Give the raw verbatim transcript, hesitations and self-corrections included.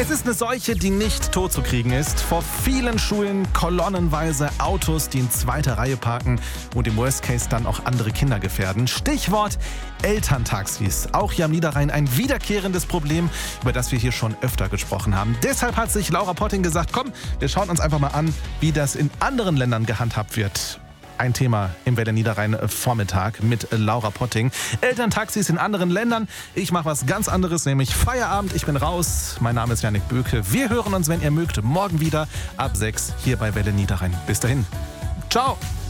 Es ist eine Seuche, die nicht totzukriegen ist. Vor vielen Schulen kolonnenweise Autos, die in zweiter Reihe parken und im Worst Case dann auch andere Kinder gefährden. Stichwort Elterntaxis. Auch hier am Niederrhein ein wiederkehrendes Problem, über das wir hier schon öfter gesprochen haben. Deshalb hat sich Laura Potting gesagt, komm, wir schauen uns einfach mal an, wie das in anderen Ländern gehandhabt wird. Ein Thema im Welle Niederrhein Vormittag mit Laura Potting. Elterntaxis in anderen Ländern. Ich mache was ganz anderes, nämlich Feierabend. Ich bin raus. Mein Name ist Jannik Böke. Wir hören uns, wenn ihr mögt, morgen wieder ab sechs hier bei Welle Niederrhein. Bis dahin. Ciao.